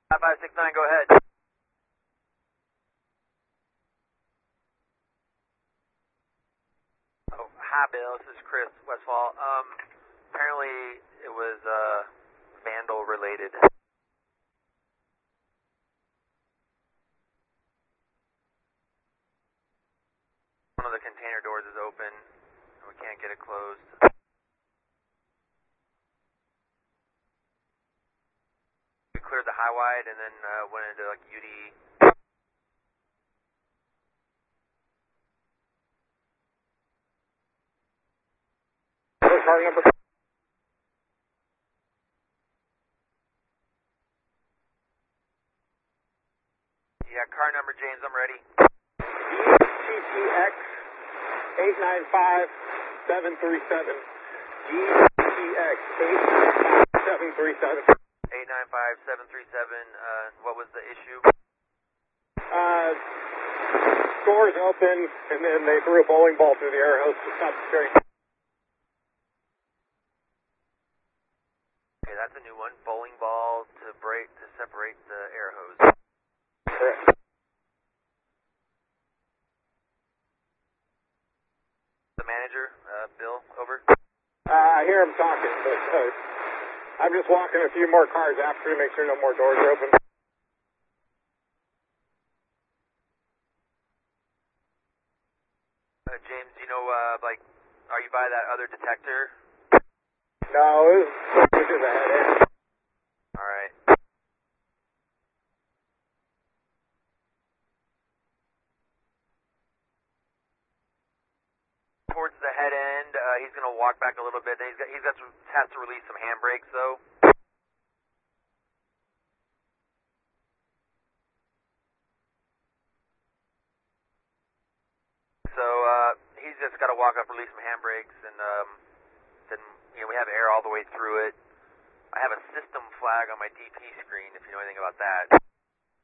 5569, go ahead. Oh, hi Bill, this is Chris Westfall. Apparently it was vandal related. One of the container doors is open and we can't get it closed. We cleared the high wide and then went into like UD. Car number? Yeah, car number, James, I'm ready. GTX 895737. GTX 895737. 895737, what was the issue? Doors open, and then they threw a bowling ball through the air hose to stop the train. Okay, that's a new one. Bowling ball to separate the air hose. Correct. The manager, Bill, over. I hear him talking, but I'm just walking a few more cars after to make sure no more doors are open. James, do you know, are you by that other detector? No, it was just a head end. Alright. Towards the head end, he's going to walk back a little bit. Then has to release some handbrakes, though. So, he's just got to walk up, release some handbrakes, and then, we have air all the way through it. I have a system flag on my DP screen, if you know anything about that.